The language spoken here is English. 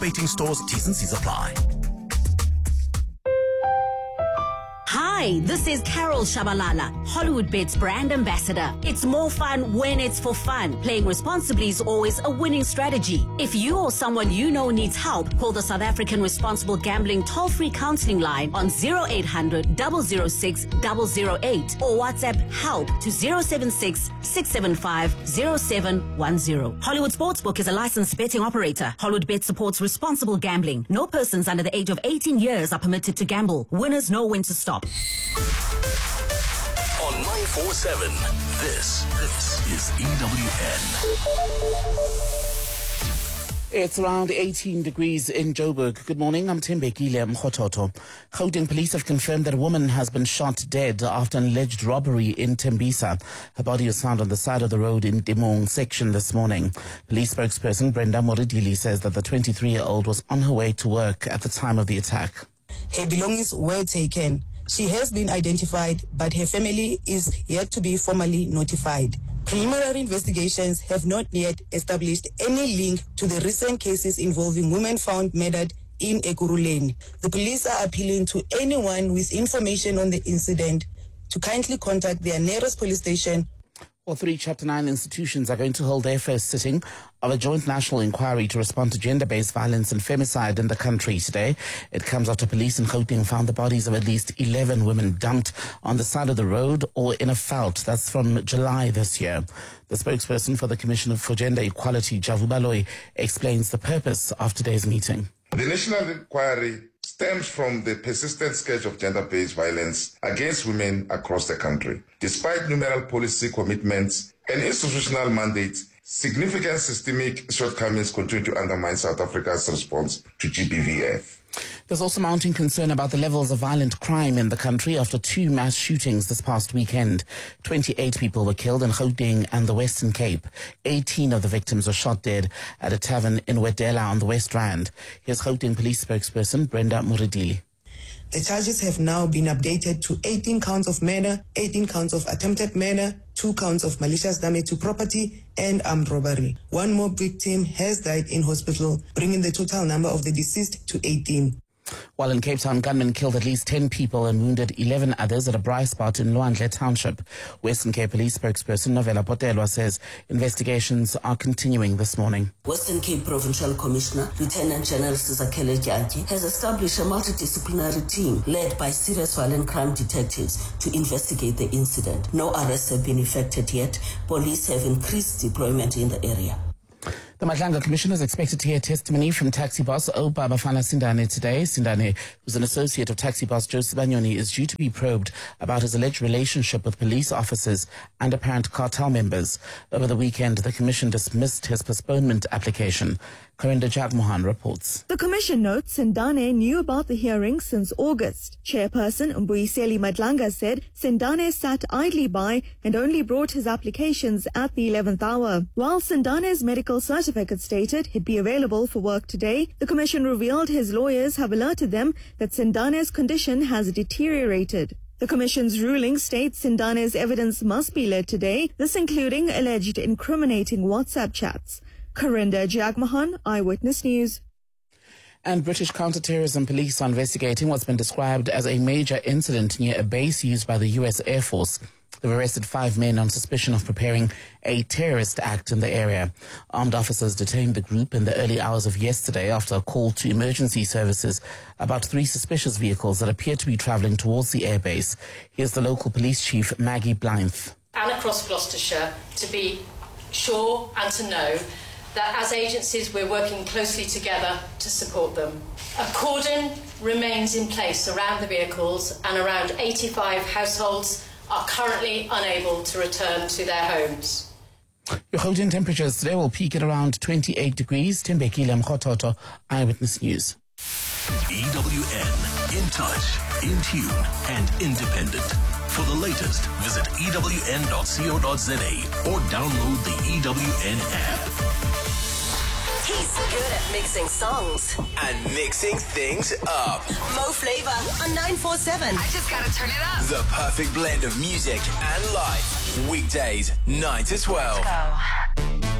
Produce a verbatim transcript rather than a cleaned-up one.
Baiting stores, T's and C's apply. Hi, this is Carol Shabalala, HollywoodBets brand ambassador. It's more fun when it's for fun. Playing responsibly is always a winning strategy. If you or someone you know needs help, call the South African Responsible Gambling toll-free counseling line on zero eight hundred, double oh six, double oh eight or WhatsApp help to zero seven six, six seven five, zero seven one zero. Hollywood Sportsbook is a licensed betting operator. HollywoodBet supports responsible gambling. No persons under the age of eighteen years are permitted to gamble. Winners know when to stop. On nine four seven, this, this is E W N. It's around eighteen degrees in Joburg. Good morning, I'm Timbekile Mkhototo. Gauteng police have confirmed that a woman has been shot dead after an alleged robbery in Tembisa. Her body was found on the side of the road in Timong section this morning. Police spokesperson Brenda Moridili says that the twenty-three-year-old was on her way to work at the time of the attack. Her belongings were taken. She has been identified, but her family is yet to be formally notified. Preliminary investigations have not yet established any link to the recent cases involving women found murdered in Ekurhuleni. The police are appealing to anyone with information on the incident to kindly contact their nearest police station. All three Chapter nine institutions are going to hold their first sitting of a joint national inquiry to respond to gender-based violence and femicide in the country today. It comes after police in Gauteng found the bodies of at least eleven women dumped on the side of the road or in a veld. That's from July this year. The spokesperson for the Commission for Gender Equality, Javu Baloyi, explains the purpose of today's meeting. The national inquiry stems from the persistent scourge of gender-based violence against women across the country. Despite numerous policy commitments and institutional mandates, significant systemic shortcomings continue to undermine South Africa's response to G B V F. There's also mounting concern about the levels of violent crime in the country after two mass shootings this past weekend. twenty-eight people were killed in Gauteng and the Western Cape. eighteen of the victims were shot dead at a tavern in Wedela on the West Rand. Here's Gauteng police spokesperson Brenda Moridili. The charges have now been updated to eighteen counts of murder, eighteen counts of attempted murder, two counts of malicious damage to property, and armed robbery. One more victim has died in hospital, bringing the total number of the deceased to eighteen. While in Cape Town, gunmen killed at least ten people and wounded eleven others at a braai spot in Luandle Township. Western Cape Police spokesperson Novella Potelwa says investigations are continuing this morning. Western Cape Provincial Commissioner, Lieutenant General Sizakele Jantyi, has established a multidisciplinary team led by serious violent crime detectives to investigate the incident. No arrests have been effected yet. Police have increased deployment in the area. The Madlanga Commission is expected to hear testimony from taxi boss Oba Bafana Sindane today. Sindane, who's an associate of taxi boss Joseph Banyoni, is due to be probed about his alleged relationship with police officers and apparent cartel members. Over the weekend, the Commission dismissed his postponement application. Corinda Jagmohan reports. The Commission notes Sindane knew about the hearing since August. Chairperson Mbuyiseli Madlanga said Sindane sat idly by and only brought his applications at the eleventh hour. While Sindane's medical certificate stated he'd be available for work today, the Commission revealed his lawyers have alerted them that Sindane's condition has deteriorated. The Commission's ruling states Sindane's evidence must be led today, this including alleged incriminating WhatsApp chats. Corinda Jagmohan, Eyewitness News. And British counter-terrorism police are investigating what's been described as a major incident near a base used by the U S Air Force. They've arrested five men on suspicion of preparing a terrorist act in the area. Armed officers detained the group in the early hours of yesterday after a call to emergency services about three suspicious vehicles that appear to be travelling towards the airbase. Here's the local police chief, Maggie Blythe. And across Gloucestershire to be sure and to know that as agencies we're working closely together to support them. A cordon remains in place around the vehicles and around eighty-five households are currently unable to return to their homes. Your Gauteng temperatures today will peak at around twenty-eight degrees. Timbekile Mkhototo, Eyewitness News. E W N, in touch, in tune, and independent. For the latest, visit E W N dot co dot za or download the E W N app. He's good at mixing songs and mixing things up. Mo Flavor on nine four seven. I just gotta turn it up. The perfect blend of music and life. Weekdays, nine to twelve. Let's go.